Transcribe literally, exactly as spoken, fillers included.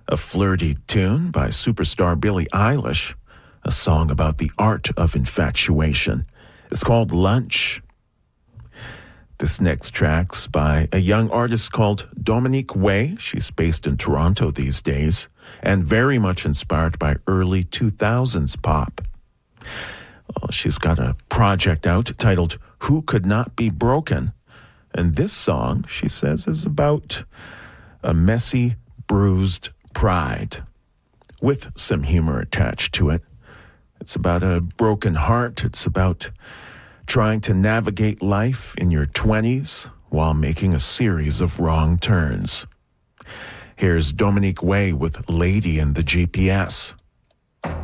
A flirty tune by superstar Billie Eilish, a song about the art of infatuation. It's called Lunch. This next track's by a young artist called Dominique Way. She's based in Toronto these days and very much inspired by early two thousands pop. Well, she's got a project out titled Who Could Not Be Broken? And this song, she says, is about a messy, bruised pride with some humor attached to it. It's about a broken heart. It's about trying to navigate life in your twenties while making a series of wrong turns. Here's Dominique Way with Lady in the G P S.